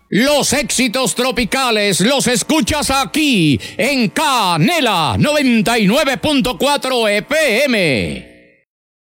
Los éxitos tropicales los escuchas aquí en Canela 99.4 FM.